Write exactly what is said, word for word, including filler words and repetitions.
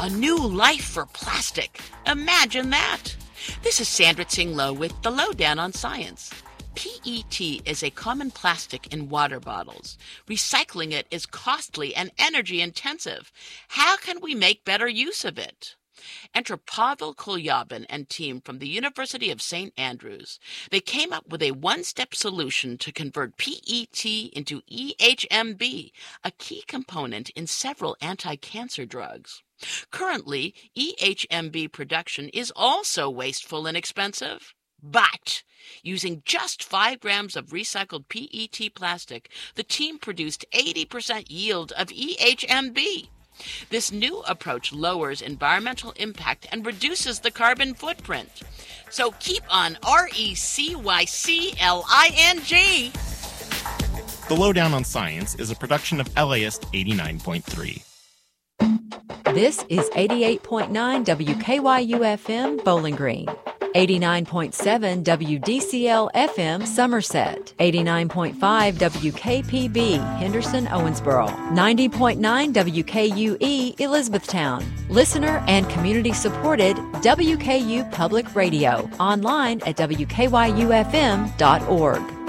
A new life for plastic. Imagine that. This is Sandra Tsing Loh with The Lowdown on Science. P E T is a common plastic in water bottles. Recycling it is costly and energy intensive. How can we make better use of it? Enter Pavel Kolyabin and team from the University of Saint Andrews. They came up with a one-step solution to convert P E T into E H M B, a key component in several anti-cancer drugs. Currently, E H M B production is also wasteful and expensive. But using just five grams of recycled P E T plastic, the team produced eighty percent yield of E H M B. This new approach lowers environmental impact and reduces the carbon footprint. So keep on R E C Y C L I N G. The Lowdown on Science is a production of L A S eighty-nine point three. This is eighty-eight point nine W K Y U F M Bowling Green, eighty-nine point seven W D C L F M Somerset, eighty-nine point five W K P B Henderson Owensboro, ninety point nine W K U E Elizabethtown. Listener and community supported W K U Public Radio, online at W K Y U F M dot org.